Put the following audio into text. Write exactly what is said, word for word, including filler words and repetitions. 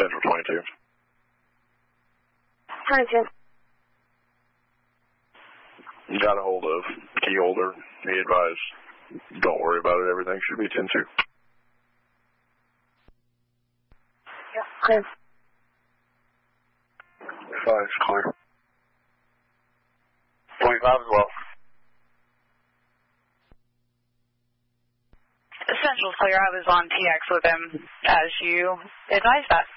Central twenty-two. twenty-two. Got a hold of key holder. He advised, don't worry about it. Everything should be ten two. Yeah, clear. Five's clear. twenty-five as well. Central's clear. I was on T X with him as you advised that.